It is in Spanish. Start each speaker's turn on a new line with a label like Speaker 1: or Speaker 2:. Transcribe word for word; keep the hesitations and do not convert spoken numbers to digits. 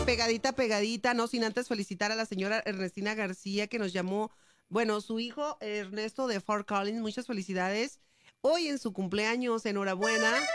Speaker 1: pegadita, pegadita, no sin antes felicitar a la señora Ernestina García que nos llamó, bueno, su hijo Ernesto de Fort Collins, muchas felicidades. Hoy en su cumpleaños, enhorabuena.